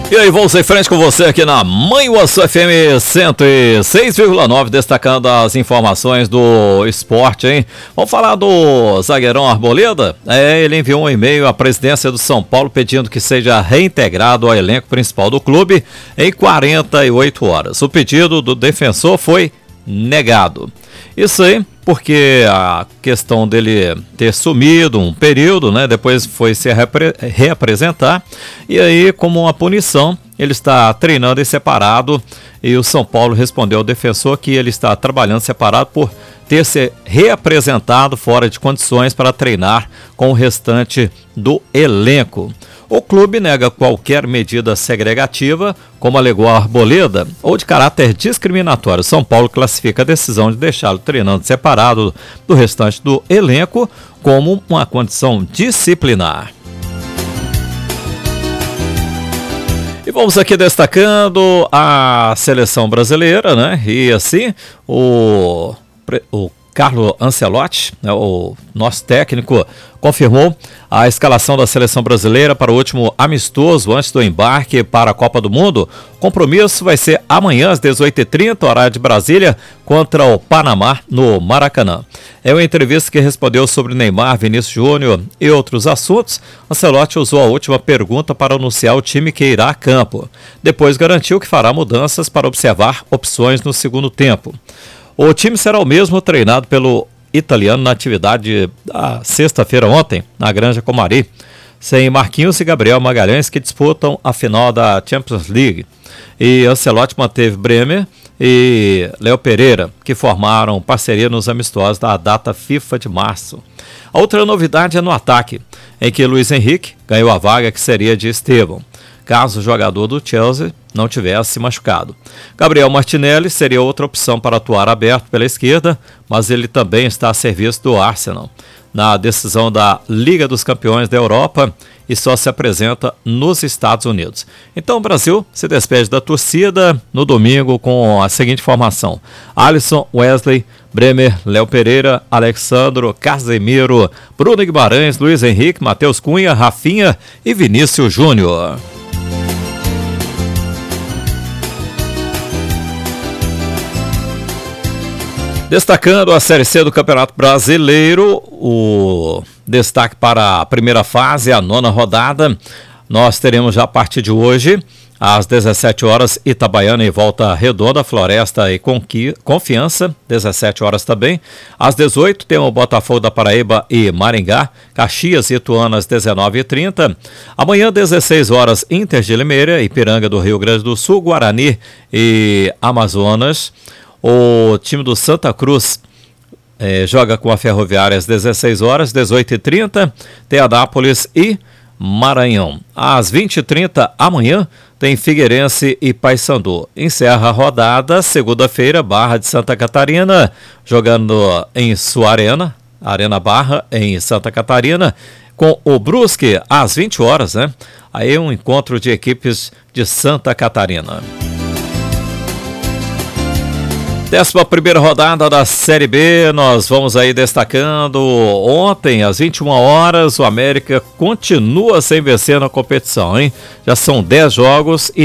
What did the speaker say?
E aí, vamos em frente com você aqui na Manhuaçu FM 106,9, destacando as informações do esporte, hein? Vamos falar do zagueirão Arboleda? Ele enviou um e-mail à presidência do São Paulo pedindo que seja reintegrado ao elenco principal do clube em 48 horas. O pedido do defensor foi negado. Isso aí porque a questão dele ter sumido um período, né? Depois foi se reapresentar e aí, como uma punição, ele está treinando em separado e o São Paulo respondeu ao defensor que ele está trabalhando separado por ter se reapresentado fora de condições para treinar com o restante do elenco. O clube nega qualquer medida segregativa, como alegou a Arboleda, ou de caráter discriminatório. São Paulo classifica a decisão de deixá-lo treinando separado do restante do elenco como uma condição disciplinar. E vamos aqui destacando a seleção brasileira, né? E assim, o Carlo Ancelotti, né, o nosso técnico, confirmou a escalação da seleção brasileira para o último amistoso antes do embarque para a Copa do Mundo. O compromisso vai ser amanhã às 18h30, horário de Brasília, contra o Panamá, no Maracanã. É uma entrevista que respondeu sobre Neymar, Vinícius Júnior e outros assuntos. Ancelotti usou a última pergunta para anunciar o time que irá a campo. Depois garantiu que fará mudanças para observar opções no segundo tempo. O time será o mesmo treinado pelo italiano na atividade da sexta-feira ontem, na Granja Comari, sem Marquinhos e Gabriel Magalhães, que disputam a final da Champions League. E Ancelotti manteve Bremer e Léo Pereira, que formaram parceria nos amistosos da data FIFA de março. A outra novidade é no ataque, em que Luiz Henrique ganhou a vaga que seria de Estevão, caso o jogador do Chelsea não tivesse machucado. Gabriel Martinelli seria outra opção para atuar aberto pela esquerda, mas ele também está a serviço do Arsenal na decisão da Liga dos Campeões da Europa e só se apresenta nos Estados Unidos. Então o Brasil se despede da torcida no domingo com a seguinte formação: Alisson, Wesley, Bremer, Léo Pereira, Alexandro, Casemiro, Bruno Guimarães, Luiz Henrique, Matheus Cunha, Rafinha e Vinícius Júnior. Destacando a Série C do Campeonato Brasileiro, o destaque para a primeira fase, a 9ª rodada. Nós teremos já a partir de hoje, às 17 horas, Itabaiana e Volta Redonda, Floresta e Confiança, 17 horas também. Às 18 tem o Botafogo da Paraíba e Maringá, Caxias e Ituano às 19h30. Amanhã, 16 horas, Inter de Limeira, Ipiranga do Rio Grande do Sul, Guarani e Amazonas. O time do Santa Cruz joga com a Ferroviária às 16 horas, 18h30, tem Anápolis e Maranhão. Às 20h30, amanhã, tem Figueirense e Paysandu. Encerra a rodada, segunda-feira, Barra de Santa Catarina, jogando em sua Arena Barra, em Santa Catarina, com o Brusque às 20 horas, né? Aí um encontro de equipes de Santa Catarina. 11ª rodada da Série B, nós vamos aí destacando. Ontem, às 21 horas, o América continua sem vencer na competição, hein? Já são 10 jogos e